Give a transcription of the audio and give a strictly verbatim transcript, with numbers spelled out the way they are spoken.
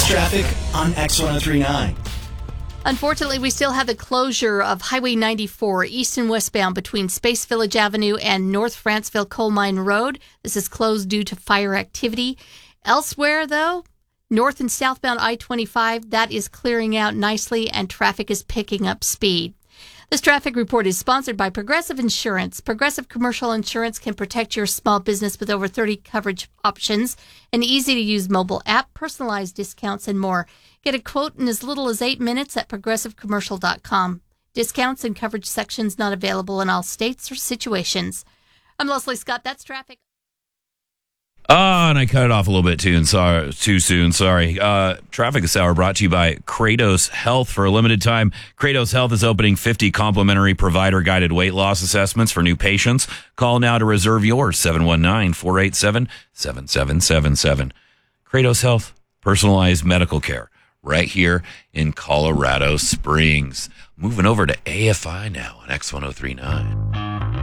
That's traffic on X ten thirty-nine. Unfortunately, we still have the closure of Highway ninety-four east and westbound between Space Village Avenue and North Franceville Coal Mine Road. This is closed due to fire activity. Elsewhere, though, north and southbound I twenty-five, that is clearing out nicely and traffic is picking up speed. This traffic report is sponsored by Progressive Insurance. Progressive Commercial Insurance can protect your small business with over thirty coverage options, an easy-to-use mobile app, personalized discounts, and more. Get a quote in as little as eight minutes at progressive commercial dot com. Discounts and coverage sections not available in all states or situations. I'm Leslie Scott. That's traffic. Oh, and I cut it off a little bit too, and sorry, too soon. Sorry. Uh, traffic this hour brought to you by Kratos Health. For a limited time, Kratos Health is opening fifty complimentary provider-guided weight loss assessments for new patients. Call now to reserve yours, seven one nine, four eight seven, seven seven seven seven. Kratos Health, personalized medical care, right here in Colorado Springs. Moving over to A F I now on X ten thirty-nine.